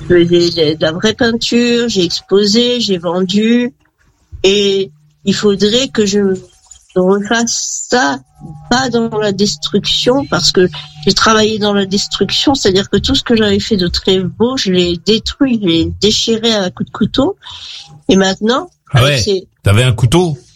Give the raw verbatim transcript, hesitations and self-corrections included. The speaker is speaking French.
fait des, des, de la vraie peinture, j'ai exposé, j'ai vendu, et il faudrait que je refasse ça, pas dans la destruction, parce que j'ai travaillé dans la destruction, c'est-à-dire que tout ce que j'avais fait de très beau, je l'ai détruit, je l'ai déchiré à coups de couteau, et maintenant, ah ouais, c'est... t'avais un couteau?